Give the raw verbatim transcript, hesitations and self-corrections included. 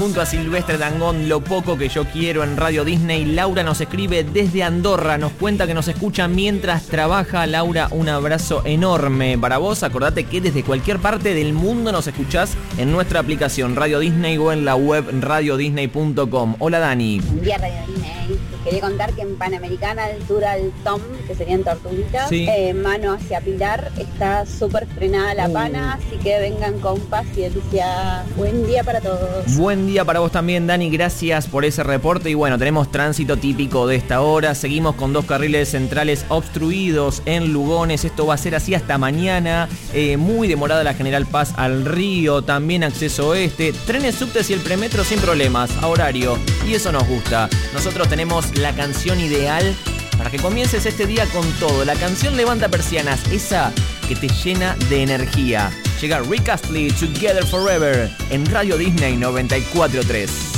Junto a Silvestre Dangond, Lo poco que yo quiero en Radio Disney. Laura nos escribe desde Andorra, nos cuenta que nos escucha mientras trabaja. Laura, un abrazo enorme para vos. Acordate que desde cualquier parte del mundo nos escuchás en nuestra aplicación Radio Disney o en la web radio disney punto com. Hola, Dani. Buen día, Radio Disney. Quería contar que en Panamericana, altura del Tom, que serían Tortuguitas, sí. eh, mano hacia Pilar, está súper frenada la uh. pana, así que vengan con paz y delicia. Buen día para todos. Buen día para vos también, Dani, gracias por ese reporte. Y bueno, tenemos tránsito típico de esta hora. Seguimos con dos carriles centrales obstruidos en Lugones. Esto va a ser así hasta mañana. Eh, muy demorada la General Paz al Río, también acceso oeste. Trenes, subtes y el premetro sin problemas, a horario. Y eso nos gusta. Nosotros tenemos la canción ideal para que comiences este día con todo. La canción Levanta Persianas, esa que te llena de energía. Llega Rick Astley, Together Forever, en Radio Disney noventa y cuatro punto tres.